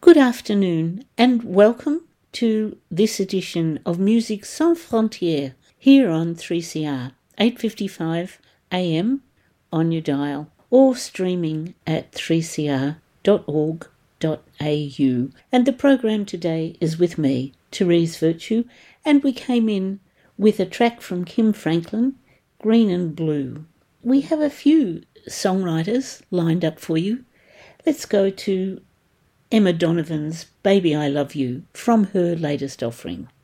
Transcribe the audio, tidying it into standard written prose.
Good afternoon and welcome to this edition of Musique Sans Frontières here on 3CR, 8:55 AM on your dial or streaming at 3cr.org.au. And the program today is with me, Therese Virtue, and we came in with a track from Kim Franklin, Green and Blue. We have a few songwriters lined up for you. Let's go to Emma Donovan's Baby I Love You from her latest offering.